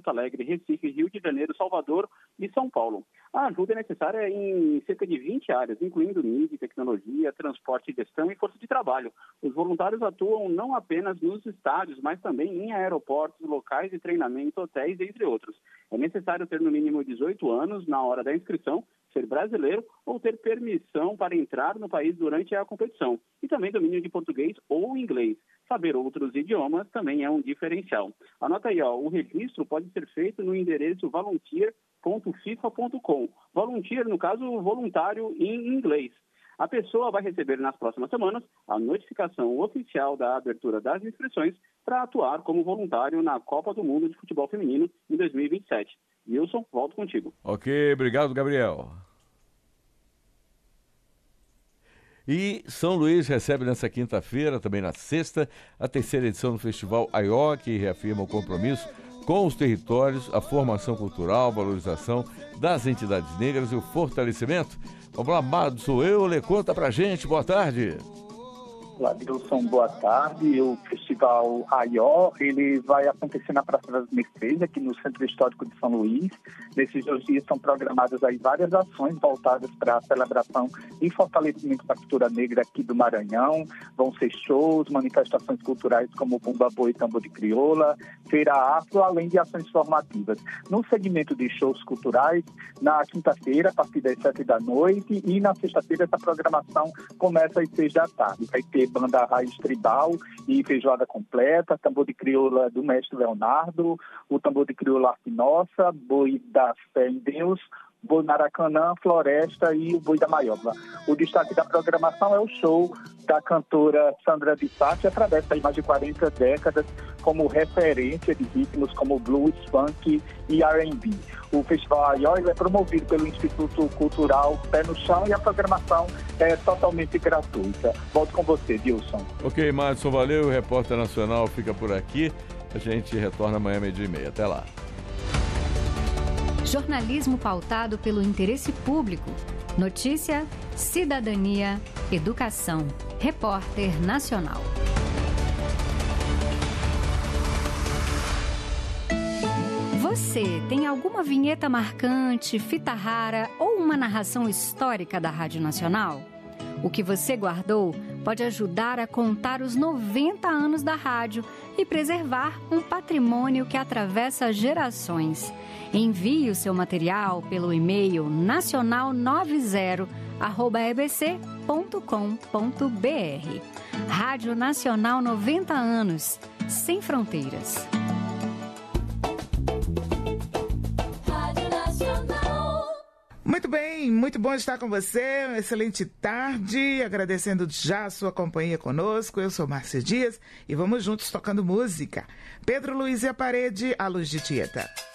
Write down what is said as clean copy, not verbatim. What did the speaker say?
Porto Alegre, Recife, Rio de Janeiro, Salvador e São Paulo. A ajuda é necessária em cerca de 20 áreas, incluindo mídia, tecnologia, transporte e gestão e força de trabalho. Os voluntários atuam não apenas nos estádios, mas também em aeroportos, locais de treinamento, hotéis, entre outros. É necessário ter no mínimo 18 anos na hora da inscrição, ser brasileiro ou ter permissão para entrar no país durante a competição. E também domínio de português ou inglês. Saber outros idiomas também é um diferencial. Anota aí, o registro pode ser feito no endereço volunteer.fifa.com. Volunteer, no caso, voluntário em inglês. A pessoa vai receber nas próximas semanas a notificação oficial da abertura das inscrições para atuar como voluntário na Copa do Mundo de Futebol Feminino em 2027. Wilson, volto contigo. Ok, obrigado, Gabriel. E São Luís recebe nessa quinta-feira, também na sexta, a terceira edição do Festival Aió, que reafirma o compromisso com os territórios, a formação cultural, valorização das entidades negras e o fortalecimento. Vamos lá, Amado, sou eu, Lê, conta pra gente, boa tarde. Olá, Dilson, boa tarde. O Festival Aió, ele vai acontecer na Praça das Mercês, aqui no Centro Histórico de São Luís. Nesses 2 dias são programadas aí várias ações voltadas para a celebração e fortalecimento da cultura negra aqui do Maranhão. Vão ser shows, manifestações culturais como Bumba Boi e Tambor de Crioula, Feira Afro, além de ações formativas. No segmento de shows culturais, na quinta-feira, a partir das 7 da noite, e na sexta-feira essa programação começa às 6 da tarde. Vai ter banda raiz tribal e feijoada completa, tambor de crioula do mestre Leonardo, o tambor de crioula Arte Nossa, boi da Fé em Deus, boi Maracanã, Floresta e o boi da Maioba. O destaque da programação é o show da cantora Sandra de Sá, que atravessa aí mais de 40 décadas como referência de ritmos como blues, funk e R&B. O Festival Aió é promovido pelo Instituto Cultural Pé no Chão e a programação é totalmente gratuita. Volto com você, Dilson. Ok, Madison, valeu. O Repórter Nacional fica por aqui. A gente retorna amanhã, 12:30. Até lá. Jornalismo pautado pelo interesse público. Notícia, cidadania, educação. Repórter Nacional. Você tem alguma vinheta marcante, fita rara ou uma narração histórica da Rádio Nacional? O que você guardou pode ajudar a contar os 90 anos da rádio e preservar um patrimônio que atravessa gerações. Envie o seu material pelo e-mail nacional90@ebc.com.br. Rádio Nacional 90 anos, sem fronteiras. Muito bem, muito bom estar com você, uma excelente tarde, agradecendo já a sua companhia conosco. Eu sou Márcia Dias e vamos juntos tocando música. Pedro Luiz e a Parede, A Luz de Tieta.